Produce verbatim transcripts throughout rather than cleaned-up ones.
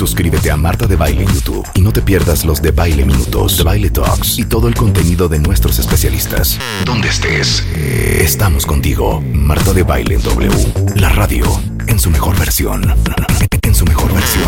Suscríbete a Marta de Baile en YouTube y no te pierdas los de Baile Minutos, de Baile Talks y todo el contenido de nuestros especialistas. Donde estés, estamos contigo. Marta de Baile en W, la radio en su mejor versión. En su mejor versión.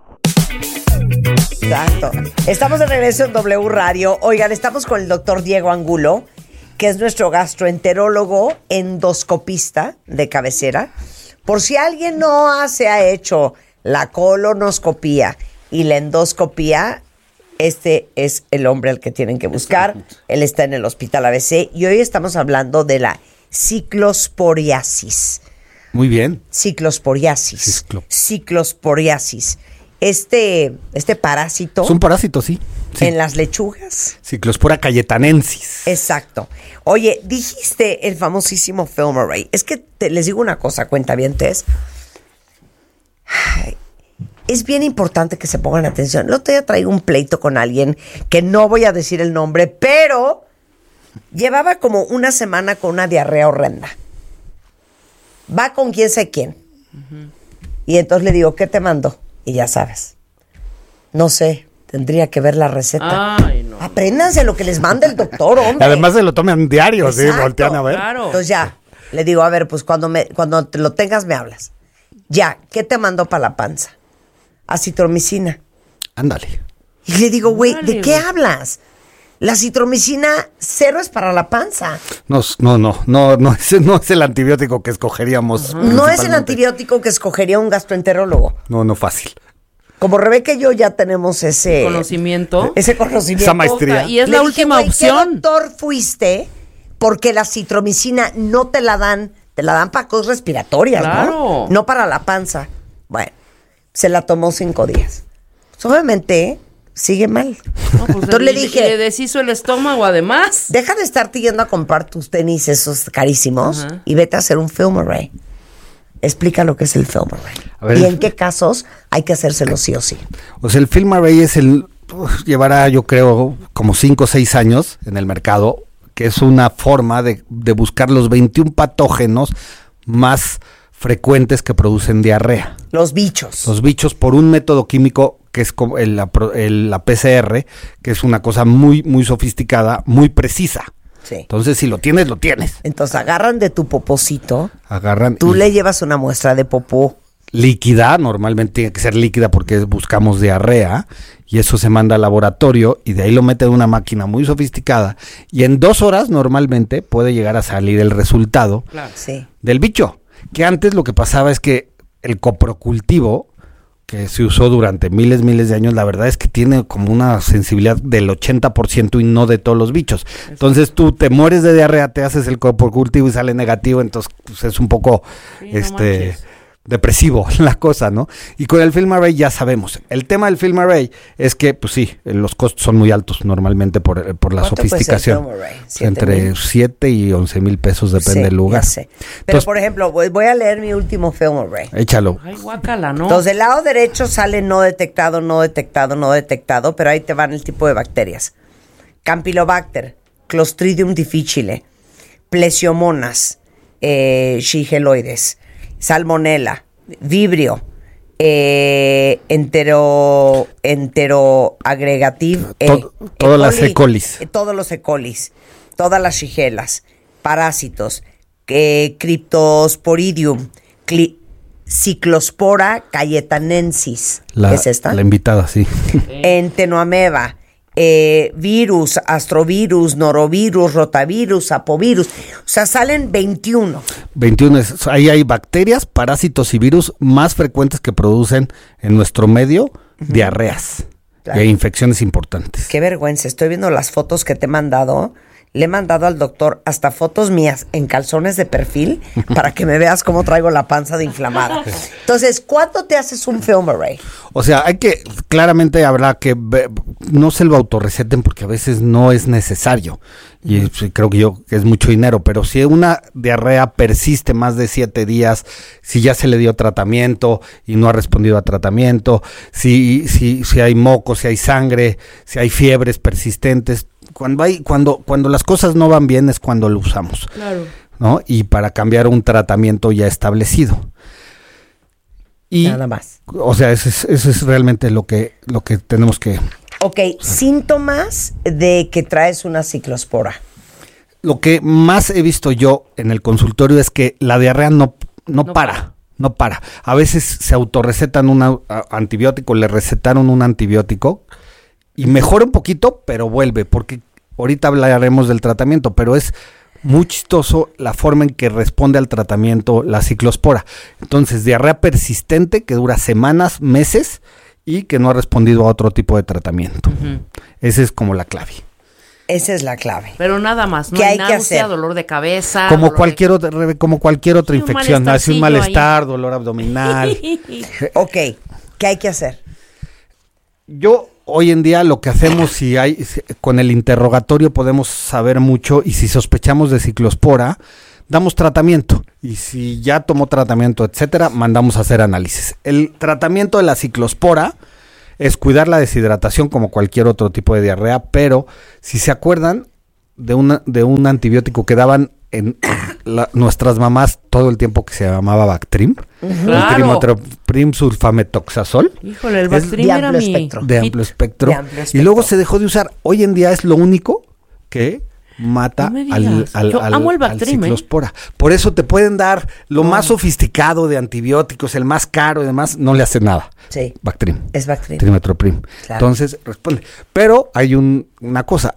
Exacto. Estamos de regreso en W Radio. Oigan, estamos con el doctor Diego Angulo, que es nuestro gastroenterólogo endoscopista de cabecera. Por si alguien no se ha hecho la colonoscopía y la endoscopía, este es el hombre al que tienen que buscar. Él está en el Hospital A B C y hoy estamos hablando de la ciclosporiasis. Muy bien. Ciclosporiasis. Ciclo. Ciclosporiasis. Este, este parásito. Es un parásito, sí. sí. En las lechugas. Ciclospora cayetanensis. Exacto. Oye, dijiste el famosísimo film array. Es que te, les digo una cosa, cuentavientes. Ay, es bien importante que se pongan atención. El otro día traigo un pleito con alguien que no voy a decir el nombre, pero llevaba como una semana con una diarrea horrenda. Va con quién sé quién. Uh-huh. Y entonces le digo, ¿qué te mando? Y ya sabes. No sé, tendría que ver la receta. Ay, no. Apréndanse lo que les manda el doctor, hombre. Además se lo toman diario, sí, voltean a ver. Claro. Entonces ya, le digo, a ver, pues cuando me cuando te lo tengas me hablas. Ya, ¿qué te mandó para la panza? Acitromicina. Ándale. Y le digo, güey, ¿de Ándale, qué güey. hablas? La citromicina cero es para la panza. No, no, no, no, no es, no es el antibiótico que escogeríamos. No es el principalmente. antibiótico que escogería un gastroenterólogo. No, no fácil. Como Rebeca y yo ya tenemos ese Conocimiento. Ese conocimiento. Esa maestría. Y es Le la dije, última güey, opción. ¿qué doctor fuiste? Porque la citromicina no te la dan, te la dan para cosas respiratorias, Claro. ¿no? No para la panza. Bueno, se la tomó cinco días. Pues, obviamente, sigue mal. No, pues, Entonces le dije, le deshizo el estómago además. deja de estarte yendo a comprar tus tenis esos carísimos. Ajá. Y vete a hacer un film array. Explica lo que es el film array. A ver, y el- en qué casos hay que hacérselo sí o sí. O sea, el film array es el, uf, llevará yo creo como cinco o seis años en el mercado, que es una forma de, de buscar los veintiún patógenos más frecuentes que producen diarrea. Los bichos. Los bichos por un método químico que es como el, la, pro- el- la P C R, que es una cosa muy, muy sofisticada, muy precisa. Sí. Entonces, si lo tienes, lo tienes. Entonces agarran de tu popocito, Agarran tú y le llevas una muestra de popó. líquida, normalmente tiene que ser líquida porque buscamos diarrea, y eso se manda al laboratorio y de ahí lo mete en una máquina muy sofisticada y en dos horas normalmente puede llegar a salir el resultado Claro. Sí. del bicho. Que antes lo que pasaba es que el coprocultivo, que se usó durante miles, miles de años, la verdad es que tiene como una sensibilidad del ochenta por ciento y no de todos los bichos. Entonces tú te mueres de diarrea, te haces el coprocultivo y sale negativo, entonces pues, es un poco Sí, no este manches. depresivo la cosa, ¿no? Y con el film array ya sabemos. El tema del film array es que, pues sí, los costos son muy altos normalmente por, por la ¿Cuánto cuesta el sofisticación. film array? ¿Siete Entre mil? siete y once mil pesos, depende Sí, del lugar. ya sé. Pero Entonces, por ejemplo, voy, voy a leer mi último film array. échalo. Ay, guácala, ¿no? Entonces, del lado derecho sale no detectado, no detectado, no detectado, pero ahí te van el tipo de bacterias. Campylobacter, Clostridium difficile, Plesiomonas, eh, Shigeloides, Salmonella, Vibrio, eh, entero, enteroagregative, eh, Tod- todas las E. colis. eh, todos los E. colis, todas las shigelas, parásitos, eh, Cryptosporidium, cli- Ciclospora cayetanensis, La, ¿qué es esta? la invitada, sí. Entenoameba, eh, virus, astrovirus, norovirus, rotavirus, apovirus. O sea, salen veintiuno. veintiuno. Es, ahí hay bacterias, parásitos y virus más frecuentes que producen en nuestro medio diarreas. Claro. Y hay infecciones importantes. Qué vergüenza. Estoy viendo las fotos que te he mandado. Le he mandado al doctor hasta fotos mías en calzones de perfil para que me veas cómo traigo la panza de inflamada. Entonces, ¿cuánto te haces un film array? O sea, hay que, claramente habrá que, ve- no se lo autorreceten porque a veces no es necesario. Y eh, sí, creo que yo que es mucho dinero, pero si una diarrea persiste más de siete días, si ya se le dio tratamiento y no ha respondido a tratamiento, si, si, si hay moco, si hay sangre, si hay fiebres persistentes, cuando hay, cuando, cuando las cosas no van bien es cuando lo usamos. Claro. ¿No? Y para cambiar un tratamiento ya establecido. Y, nada más. O sea, eso es, eso es realmente lo que, lo que tenemos que... Ok, síntomas de que traes una ciclospora. Lo que más he visto yo en el consultorio es que la diarrea no, no, No para, para. no para. A veces se autorrecetan un a- antibiótico, le recetaron un antibiótico y mejora un poquito, pero vuelve, porque ahorita hablaremos del tratamiento, pero es muy chistoso la forma en que responde al tratamiento la ciclospora. Entonces, diarrea persistente que dura semanas, meses y que no ha respondido a otro tipo de tratamiento. Ujú. Esa es como la clave. Esa es la clave. Pero nada más, no ¿Qué hay hay que náusea, hacer? dolor de cabeza. Como dolor de- cualquier otra, Rebe, como cualquier otra Sí, un infección, hace un malestarcillo malestar, dolor abdominal. Ok, ¿qué hay que hacer? Yo hoy en día lo que hacemos, si hay, si- con el interrogatorio podemos saber mucho, y si sospechamos de ciclospora, damos tratamiento, y si ya tomó tratamiento, etcétera, mandamos a hacer análisis. El tratamiento de la ciclospora es cuidar la deshidratación como cualquier otro tipo de diarrea, pero si se acuerdan de una, de un antibiótico que daban en la- nuestras mamás todo el tiempo, que se llamaba Bactrim, el Claro. trimotoprim sulfametoxazol, Híjole, el Es Bactrim de era amplio mi espectro. de hit. amplio espectro, De amplio y espectro. luego se dejó de usar. Hoy en día es lo único que mata No me al, digas. al, Yo al- amo el al Bactrim, ¿eh? ciclospora. Por eso te pueden dar lo No. más sofisticado de antibióticos, el más caro y demás, no le hace nada. Sí, Bactrim, es Bactrim. trimetoprim. Claro. Entonces responde. Pero hay un, una cosa.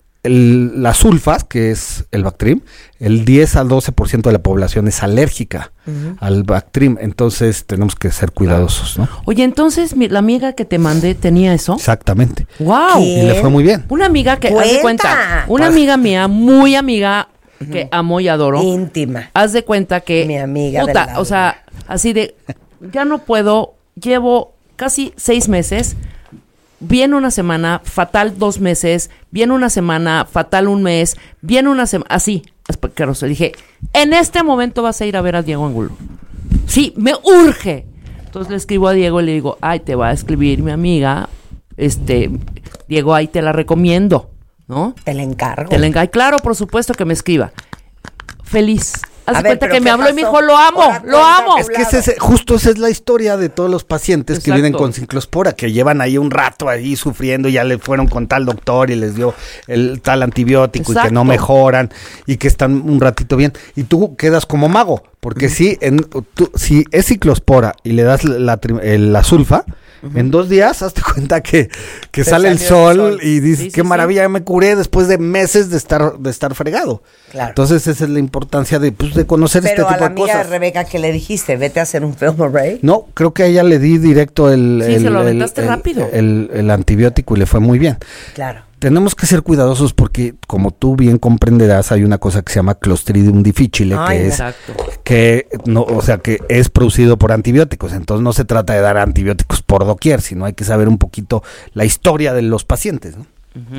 El- las sulfas, que es el Bactrim, el diez al doce por ciento de la población es alérgica al Bactrim. Entonces tenemos que ser cuidadosos, ¿no? Oye, entonces mi- la amiga que te mandé tenía eso. Exactamente. ¡Wow! ¿Qué? Y le fue muy bien. Una amiga que, haz ¡Cuenta! de cuenta, una amiga mía, muy amiga, que amo y adoro. Íntima. Haz de cuenta que. Mi amiga puta, del alma. o sea, así de. Ya no puedo. Llevo casi seis meses. Viene una semana, fatal dos meses. Viene una semana, fatal un mes. Viene una semana. Así. Asqueroso. Dije, en este momento vas a ir a ver a Diego Angulo. Sí, me urge. Entonces le escribo a Diego y le digo, ay, te va a escribir mi amiga. Este, Diego, ahí te la recomiendo, ¿no? Te la encargo. Te la enga- Claro, por supuesto que me escriba. Feliz. Haz A de ver, cuenta pero que me ¿qué habló y me pasó? dijo, lo amo, Ahora lo cuenta amo. tu Es que ese es- justo esa es la historia de todos los pacientes que Exacto. vienen con ciclospora, que llevan ahí un rato ahí sufriendo, y ya le fueron con tal doctor y les dio el tal antibiótico y que no Exacto. mejoran y que están un ratito bien. Y tú quedas como mago, porque si, en, tú- si es ciclospora y le das la, tri- el- la sulfa, en dos días hazte cuenta que, que Te sale el salió el sol, sol. y dices, Sí, qué sí, maravilla, ya me curé después de meses de estar, de estar fregado. Claro. Entonces esa es la importancia de, pues, de conocer Pero este a tipo la de amiga de cosas. Rebeca que le dijiste, vete a hacer un film array. No, creo que a ella le di directo el, Sí, el, se lo el- aventaste el- rápido. el- el antibiótico y le fue muy bien. Claro. Tenemos que ser cuidadosos porque, como tú bien comprenderás, hay una cosa que se llama Clostridium difficile, Ay, que no. es Exacto. que no, o sea, que es producido por antibióticos. Entonces no se trata de dar antibióticos por doquier, sino hay que saber un poquito la historia de los pacientes, ¿no?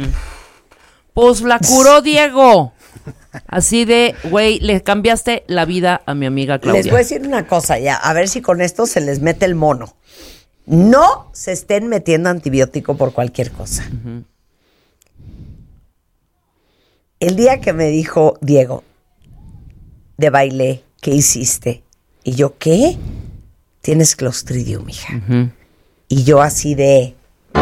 Pues la curó Diego. Así de, güey, le cambiaste la vida a mi amiga Claudia. Les voy a decir una cosa ya, a ver si con esto se les mete el mono. No se estén metiendo antibiótico por cualquier cosa. El día que me dijo Diego, de baile, ¿qué hiciste? Y yo, ¿qué? Tienes Clostridium, hija. Ujú. Y yo así de...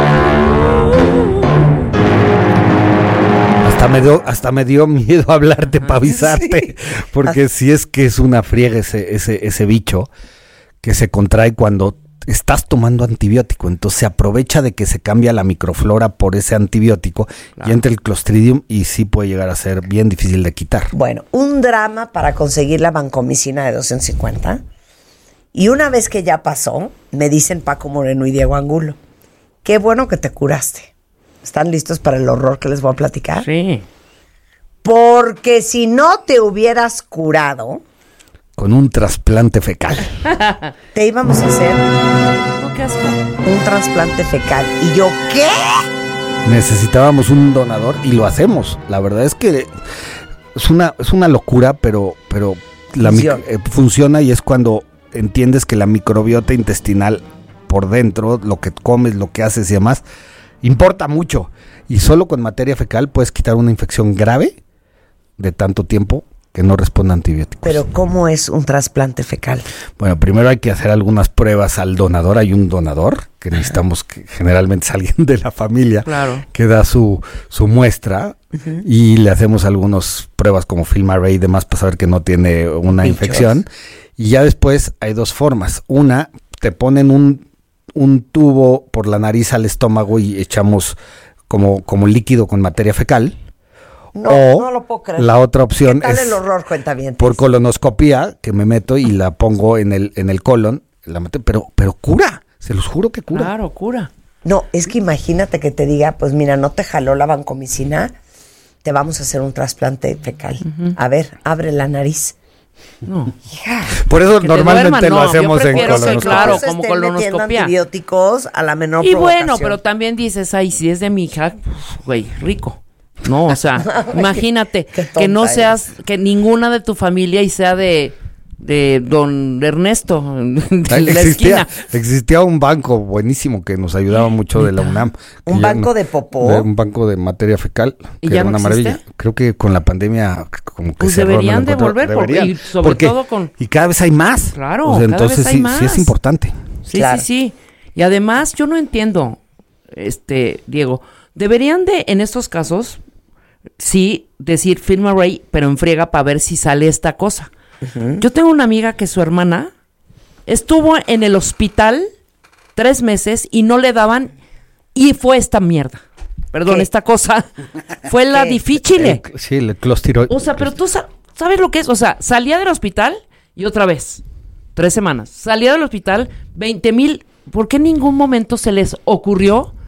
Hasta me dio, hasta me dio miedo hablarte para avisarte, porque si es que es una friega ese, ese, ese bicho que se contrae cuando estás tomando antibiótico. Entonces se aprovecha de que se cambia la microflora por ese antibiótico y entra el Clostridium y sí puede llegar a ser bien difícil de quitar. Bueno, un drama para conseguir la vancomicina de doscientos cincuenta. Y una vez que ya pasó, me dicen Paco Moreno y Diego Angulo, qué bueno que te curaste. ¿Están listos para el horror que les voy a platicar? Sí. Porque si no te hubieras curado, Con un trasplante fecal. te íbamos a hacer No, qué asco. un trasplante fecal. Y yo, ¿qué? Necesitábamos un donador y lo hacemos. La verdad es que es una, es una locura, pero, pero la mic- Funciona. eh, funciona, y es cuando entiendes que la microbiota intestinal por dentro, lo que comes, lo que haces y demás, importa mucho. Y solo con materia fecal puedes quitar una infección grave de tanto tiempo que no responde a antibióticos. Pero ¿cómo es un trasplante fecal? Bueno, primero hay que hacer algunas pruebas al donador. Hay un donador que necesitamos, que generalmente es alguien de la familia, Claro. que da su, su muestra, uh-huh, y le hacemos algunas pruebas como FilmArray y demás para saber que no tiene una Bichos. infección. Y ya después hay dos formas. Una, te ponen un, un tubo por la nariz al estómago y echamos como, como líquido con materia fecal. No, o no lo puedo creer. La otra opción ¿Qué tal es el horror, cuentavientes? por colonoscopía, que me meto y la pongo en el, en el colon, la meto, pero, pero cura, se los juro que cura. Claro, cura. No, es que imagínate que te diga, pues mira, no te jaló la vancomicina, te vamos a hacer un trasplante fecal. Uh-huh. A ver, abre la nariz. No. Hija. Por eso Que te normalmente duerman, lo no, yo hacemos en prefiero que, colonoscopia. claro, No se como estén metiendo colonoscopia. antibióticos a la menor Y provocación. bueno, pero también dices, ay, si es de mi hija, pues, güey, rico. No, o sea, imagínate qué tonta que no seas, eres. que ninguna de tu familia y sea de, de don Ernesto, de la Existía, esquina. existía un banco buenísimo que nos ayudaba mucho de la UNAM. que ¿Un ya banco no- de popó? de un banco de materia fecal, ¿Y que ya era no una existe? maravilla. Creo que con la pandemia como que Pues cerró, deberían no lo de encuentro. volver, porque- Deberían, y sobre porque- todo con- y cada vez hay más. Claro, O sea, cada entonces vez hay sí, más. sí es importante. Sí, Claro. sí, sí. Y además, yo no entiendo, este, Diego, deberían de, en estos casos, sí, decir FilmArray, pero en friega para ver si sale esta cosa. Uh-huh. Yo tengo una amiga que su hermana estuvo en el hospital tres meses y no le daban, y fue esta mierda. Perdón, ¿Qué? esta cosa. Fue la ¿Qué? difícil. El- sí, el clostriroide. O sea, pero tú sa- sabes lo que es. O sea, salía del hospital y otra vez. Tres semanas. Salía del hospital, veinte mil. ¿Por qué en ningún momento se les ocurrió